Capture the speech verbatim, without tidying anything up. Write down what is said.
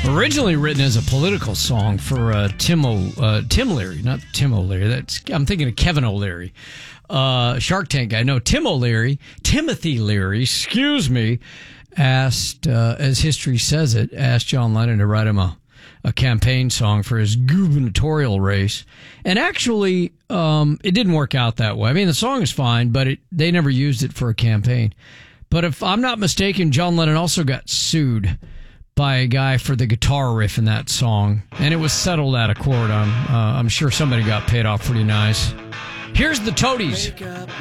Originally written as a political song for uh, Tim o, uh, Tim Leary, not Tim O'Leary. That's I'm thinking of Kevin O'Leary, uh, Shark Tank guy. No, Tim O'Leary, Timothy Leary, excuse me, asked, uh, as history says it, asked John Lennon to write him a, a campaign song for his gubernatorial race. And actually, um, it didn't work out that way. I mean, the song is fine, but it, they never used it for a campaign. But if I'm not mistaken, John Lennon also got sued by a guy for the guitar riff in that song, and it was settled out of court. I'm, uh, I'm sure somebody got paid off pretty nice. Here's the Toadies.